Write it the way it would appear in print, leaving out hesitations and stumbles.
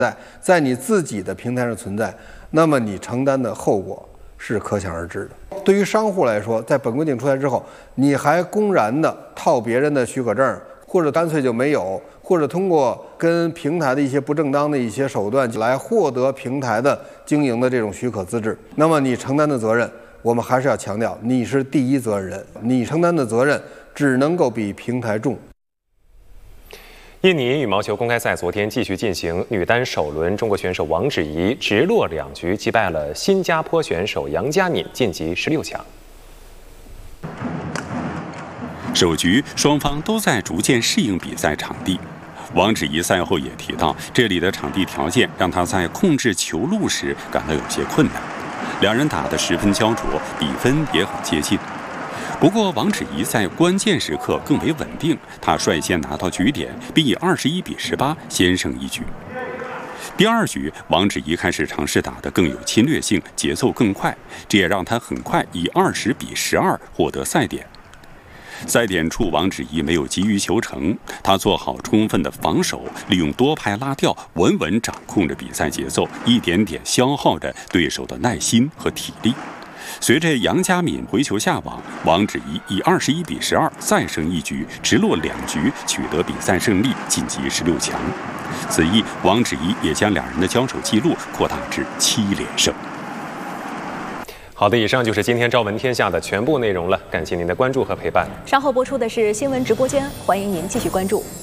在你自己的平台上存在，那么你承担的后果是可想而知的。对于商户来说，在本规定出台之后，你还公然的套别人的许可证，或者干脆就没有，或者通过跟平台的一些不正当的一些手段来获得平台的经营的这种许可资质，那么你承担的责任，我们还是要强调，你是第一责任人，你承担的责任只能够比平台重。 印尼羽毛球公开赛昨天继续进行，女单首轮，中国选手王芷怡直落2局击败了新加坡选手杨佳敏，晋级16强。 首局双方都在逐渐适应比赛场地。王芷怡赛后也提到，这里的场地条件让她在控制球路时感到有些困难。两人打得十分焦灼，比分也很接近。不过，王芷怡在关键时刻更为稳定，她率先拿到局点，并以21比18先胜一局。第二局，王芷怡开始尝试打得更有侵略性，节奏更快，这也让她很快以20比12获得赛点。赛点处，王芷怡没有急于求成，她做好充分的防守，利用多拍拉吊，稳稳掌控着比赛节奏，一点点消耗着对手的耐心和体力。随着杨佳敏回球下网，王芷怡以21比12再胜一局，直落2局取得比赛胜利，晋级16强。此役，王芷怡也将两人的交手记录扩大至7连胜。 好的，以上就是今天《朝闻天下》的全部内容了，感谢您的关注和陪伴。 稍后播出的是新闻直播间，欢迎您继续关注。